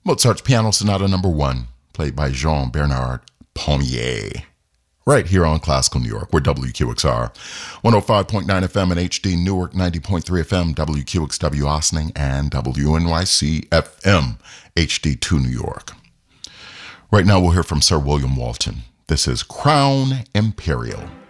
Mozart's Piano Sonata No. 1, played by Jean-Bernard Pommier. Right here on Classical New York, we're WQXR, 105.9 FM in HD, Newark, 90.3 FM, WQXW Ossining, and WNYC FM, HD2 New York. Right now we'll hear from Sir William Walton. This is Crown Imperial.